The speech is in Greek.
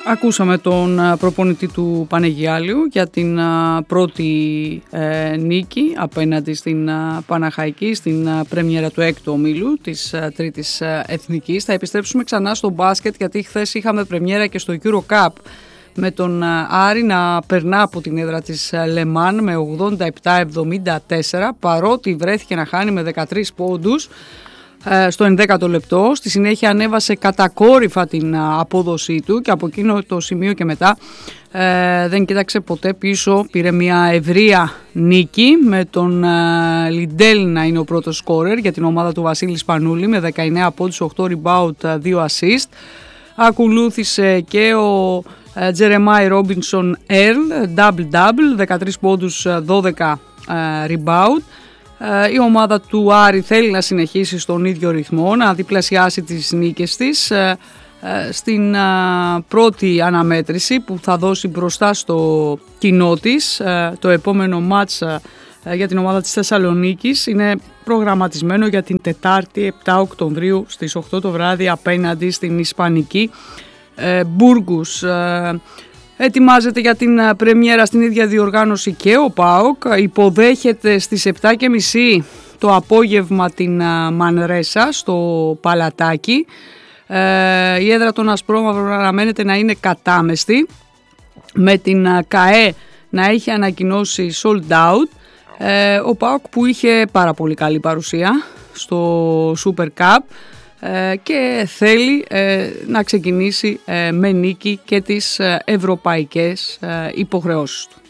Ακούσαμε τον προπονητή του Πανεγιάλιου για την πρώτη νίκη απέναντι στην Παναχαϊκή στην πρέμιερα του 6ου ομίλου της τρίτης εθνικής. Θα επιστρέψουμε ξανά στο μπάσκετ, γιατί χθες είχαμε πρεμιέρα και στο Euro Cup με τον Άρη να περνά από την έδρα της Λεμάν με 87-74, παρότι βρέθηκε να χάνει με 13 πόντους στο 11ο λεπτό. Στη συνέχεια ανέβασε κατακόρυφα την απόδοσή του και από εκείνο το σημείο και μετά δεν κοίταξε ποτέ πίσω. Πήρε μια ευρεία νίκη με τον Λιντέλ να είναι ο πρώτος σκόρερ για την ομάδα του Βασίλη Σπανούλη με 19 πόντους, 8 rebound, 2 assist. Ακολούθησε και ο Τζερεμάι Ρόμπινσον Ερλ, double-double, 13 πόντους, 12 rebound. Η ομάδα του Άρη θέλει να συνεχίσει στον ίδιο ρυθμό, να διπλασιάσει τις νίκες της στην πρώτη αναμέτρηση που θα δώσει μπροστά στο κοινό της. Το επόμενο μάτς για την ομάδα της Θεσσαλονίκης είναι προγραμματισμένο για την Τετάρτη 7 Οκτωβρίου στις 8 το βράδυ απέναντι στην Ισπανική Μπούργους. Ετοιμάζεται για την πρεμιέρα στην ίδια διοργάνωση και ο ΠΑΟΚ. Υποδέχεται στις 7.30 το απόγευμα την Μανρέσα στο Παλατάκι. Η έδρα των Ασπρόμαυρων αναμένεται να είναι κατάμεστη, με την ΚΑΕ να έχει ανακοινώσει sold out. Ο ΠΑΟΚ που είχε πάρα πολύ καλή παρουσία στο Super Cup και θέλει να ξεκινήσει με νίκη και τις ευρωπαϊκές υποχρεώσεις του.